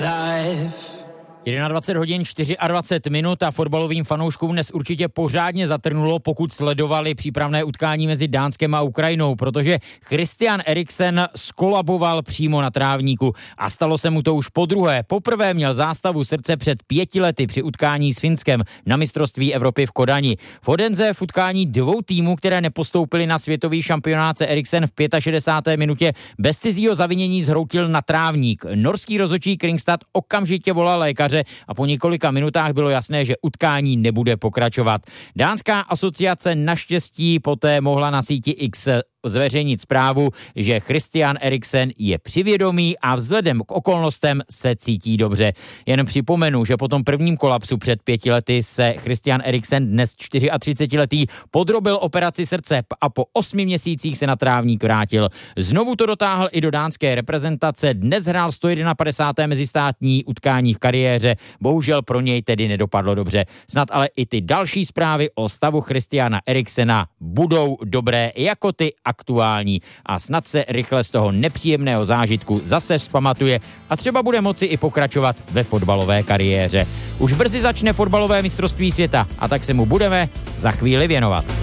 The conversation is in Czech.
21 hodin 24 minut a fotbalovým fanouškům dnes určitě pořádně zatrnulo, pokud sledovali přípravné utkání mezi Dánskem a Ukrajinou, protože Christian Eriksen skolaboval přímo na trávníku a stalo se mu to už podruhé. Poprvé měl zástavu srdce před 5 lety při utkání s Finskem na mistrovství Evropy v Kodani. V Odense v utkání 2 týmů, které nepostoupily na světový šampionát, se Eriksen v 65. minutě bez cizího zavinění zhroutil na trávník. Norský rozhodčí Kringstad okamžitě volal lékaře a po několika minutách bylo jasné, že utkání nebude pokračovat. Dánská asociace naštěstí poté mohla na síti X zveřejnit zprávu, že Christian Eriksen je při vědomí a vzhledem k okolnostem se cítí dobře. Jen připomenu, že po tom prvním kolapsu před 5 lety se Christian Eriksen, dnes 34letý, podrobil operaci srdce a po 8 měsících se na trávník vrátil. Znovu to dotáhl i do dánské reprezentace, dnes hrál 151. mezistátní utkání v kariéře, bohužel pro něj tedy nedopadlo dobře. Snad ale i ty další zprávy o stavu Christiana Eriksena budou dobré jako ty aktuální a snad se rychle z toho nepříjemného zážitku zase vzpamatuje a třeba bude moci i pokračovat ve fotbalové kariéře. Už brzy začne fotbalové mistrovství světa a tak se mu budeme za chvíli věnovat.